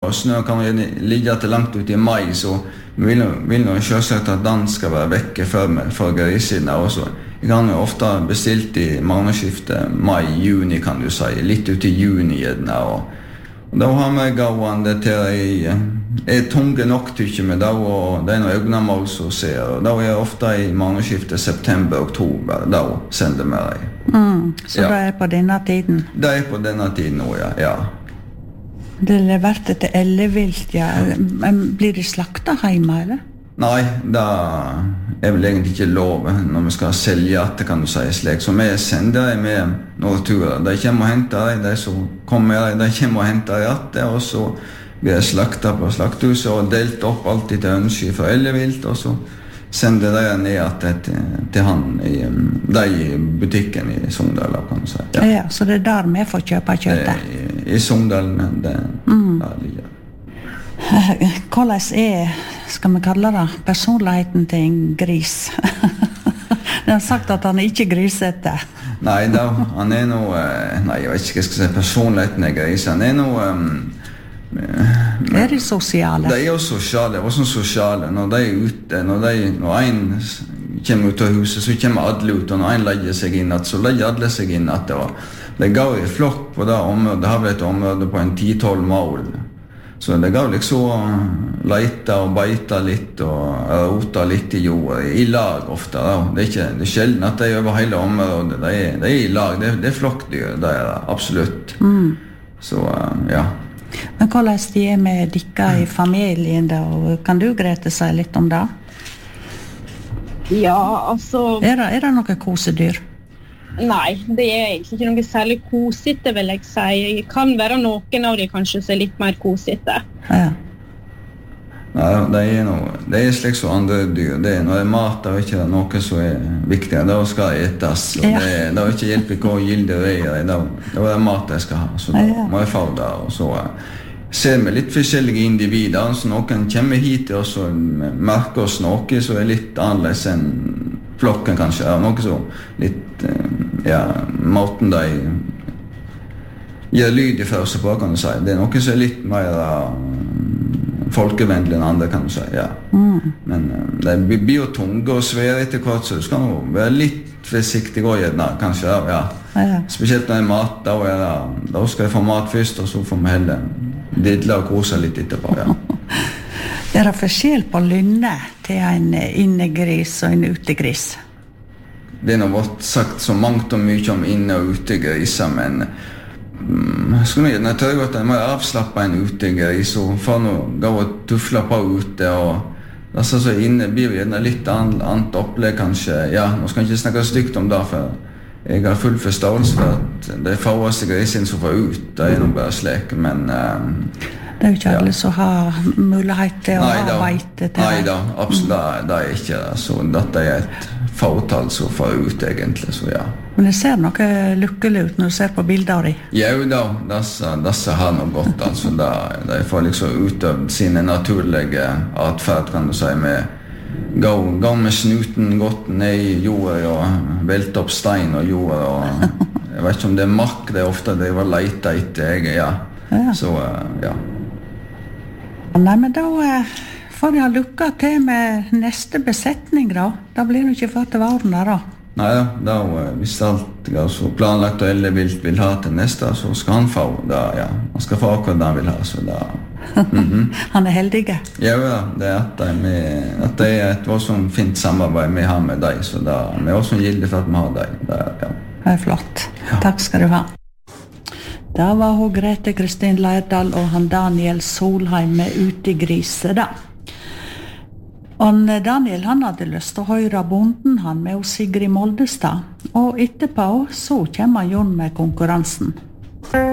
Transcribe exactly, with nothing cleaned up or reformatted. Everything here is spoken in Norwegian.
og snø kan jo ligge til langt ut i mai, så vi vil, vil jo selvsagt at den skal være vekke før, før grisene også. Jeg kan jo ofte bestilt i månedsskiftet mai-juni, kan du si, litt ut i juni gjerne, og, og da har vi gående til jeg er tunge nok tykker med det, og det er noen øgnemål som ser, og da er jeg ofte i månedsskiftet september-oktober, da sender vi dem. Mm, så ja. Det er på denne tiden? Det er på denne tiden nå, ja. ja. Det er levert etter ellevilt, ja. Blir det slaktet hjemme, eller? Nei, det er vel egentlig ikke lov når vi skal selge at det kan du si slik. Så vi sender dem med noen turer. De kommer og henter dem, de som kommer, de kommer og henter dem, og så blir det slaktet på slakthuset og delt opp alltid til ønske for ellevilt, og så sender de ned til, til han i, de i butikken i Sogndal, kan du si. Ja. Ja, så det er der vi får kjøpe kjøttet? I, i Sogndal, men det mm. der ligger. Hvordan er, skal vi kalle det, personligheten til en gris? De har sagt at han er ikke grisete. Nei, da, han er noe, nei, jeg vet ikke hva jeg skal si, personligheten er gris. Han er noe... Um, er de sosiale? De er jo sosiale, hva som sosiale? Når de er ute, når, de, når en kommer ut av huset, så kommer alle ut, og når en legger seg inn, så legger alle seg inn. At det, var, det går i flokk på det området, det har vært et område på en ti tolv mål. Så det går liksom leite og beite litt, og rota litt i jorda, i lag ofte. Da. Det er ikke det er sjelden at de er over hele området, det er, det er i lag, det er, det er flokkdyr, det er det, absolutt. Mm. Så, ja. Men hvordan de er med dere i familien da, og kan du, Grete, si litt om det? Ja, altså... Er det, er det noe kosedyr? Nei, det er egentlig ikke noe særlig kosete, vil jeg si. Det kan være noen av de kanskje som er litt mer kosete. Ja. Nei, det er noe, det er slik som andre dyr. Det er, når det er mat, det er ikke noe som er viktig. Det skal etes. Ja. Det, det er ikke hjelp i hva gilde det er. Det, det er mat jeg skal ha. Så da ja. Må jeg få det. Og så ser vi litt forskjellige individer. Så noen kommer hit og så merker oss noe som er litt annerledes enn flokken kanskje. Noe så litt, ja, måten de gjør lyd i første på, kan du si. Det er noe som er litt mer folkevennlig enn andre, kan du si, ja. Mm. Men det blir jo tunge og svære etter hvert, så du skal nå være litt forsiktig og gjerne, kanskje, ja. Ja. Spesielt når det er mat, da, er det, da skal jeg få mat først, og så får vi heller didle og kose litt etterpå, ja. Det er forskjell på lynne til en innegris og en utegris. Det er nå sagt så mangt og mye om inne- og utegriser, men jeg skulle gjerne tørre at jeg må avslappe en utegris og få noe gå og tufle på ute, og altså, så inne blir det gjerne litt annet opplegg kanskje. Ja, nå skal jeg ikke snakke stygt om det, for jeg har full forståelse for at det er farligste grisen som får ut, det er noe bare slik, men um, det er jo ikke alle ja. Som har mulighet til å ha veite til. Nei da, absolutt, mm. det er ikke det, så dette er et fåtall som får ut egentlig, så ja. Men det ser noe lukkelig ut når du ser på bilder av dem. Ja da, disse, disse har noe godt, altså. De får liksom utøvd sine naturlige atferd, kan du si, med gå, gå med snuten godt ned i jorda og velte opp stein og jorda, og jeg vet ikke om det er makk, det er ofte det var leite etter, jeg, ja. Ja. Så, ja. Nei, men da får jeg ha lukka til med neste besetning, da. Da blir det ikke fått til varen der, da. Nei, da, hvis alt er så planlagt og eller vil, vil ha til neste, så skal han få da, ja. Han skal få akkurat det han vil ha, så da... Mm-hmm. Han er heldig. Ja, ja, det er at, de med, at det er et også fint samarbeid vi har med deg, så da vi er også gildig for at vi har deg. Det er, ja. Det er flott. Ja. Takk skal du ha. Da var hun Grete Kristin Leirdal og han Daniel Solheim med Utegrise, da. Og Daniel, han hadde lyst til å høre bonden han med Sigrid Moldestad, og etterpå så kommer Jon med konkurransen.